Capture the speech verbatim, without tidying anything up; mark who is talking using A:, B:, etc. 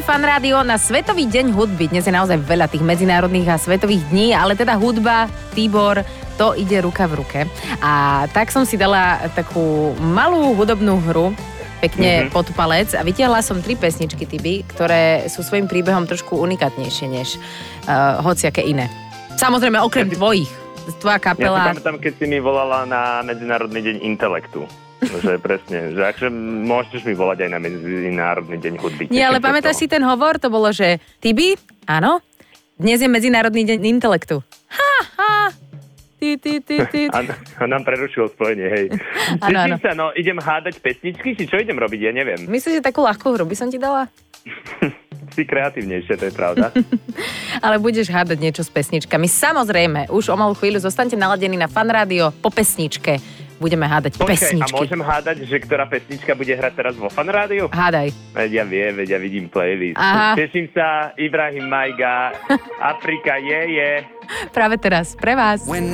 A: Počúvate Fan Rádio na Svetový deň hudby. Dnes je naozaj veľa tých medzinárodných a svetových dní, ale teda hudba, Tibor, to ide ruka v ruke. A tak som si dala takú malú hudobnú hru, pekne mm-hmm. pod palec a vytiahla som tri pesničky, Tibi, ktoré sú svojím príbehom trošku unikátnejšie než uh, hociaké iné. Samozrejme, okrem ja tvojich. Tvoja kapela...
B: Ja si pamätám, keď si mi volala na Medzinárodný deň intelektu. Že presne, že akže môžeš mi volať aj na Medzinárodný deň hudby.
A: Nie, ale pamätáš si ten hovor? To bolo, že Tibi, áno, dnes je Medzinárodný deň intelektu. Ha, ha. Ty, ty, ty, ty.
B: A, a nám prerušilo spojenie, hej.
A: Áno, áno.
B: Sa, no, idem hádať pesničky, či čo idem robiť, ja neviem.
A: Myslíš, že takú ľahkú hru by som ti dala?
B: Si kreatívnejšie, to je pravda.
A: Ale budeš hádať niečo s pesničkami. Samozrejme, už o malú chvíľu zostaňte naladení na Fan Rádio po pesničke. Budeme hádať Počkej, pesničky.
B: A môžem hádať, že ktorá pesnička bude hrať teraz vo Fan Rádiu?
A: Hádaj.
B: Veď ja viem, veď ja vidím playlist.
A: Aha.
B: Teším sa, Ibrahim Majga, Afrika je, je.
A: Práve teraz, pre vás.